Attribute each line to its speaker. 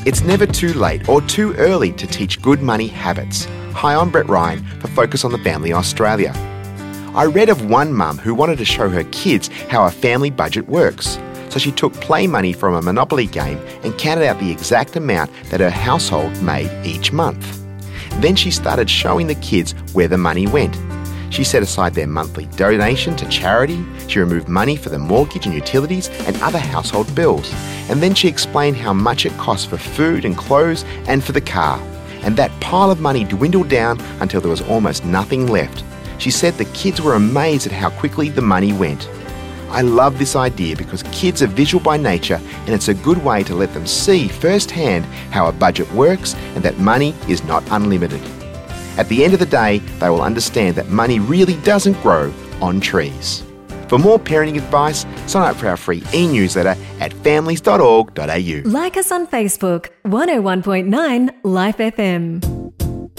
Speaker 1: It's never too late or too early to teach good money habits. Hi, I'm Brett Ryan for Focus on the Family Australia. I read of one mum who wanted to show her kids how a family budget works. So she took play money from a Monopoly game and counted out the exact amount that her household made each month. Then she started showing the kids where the money went. She set aside their monthly donation to charity, she removed money for the mortgage and utilities and other household bills, and then she explained how much it cost for food and clothes and for the car. And that pile of money dwindled down until there was almost nothing left. She said the kids were amazed at how quickly the money went. I love this idea because kids are visual by nature, and it's a good way to let them see firsthand how a budget works and that money is not unlimited. At the end of the day, they will understand that money really doesn't grow on trees. For more parenting advice, sign up for our free e-newsletter at families.org.au.
Speaker 2: Like us on Facebook, 101.9 Life FM.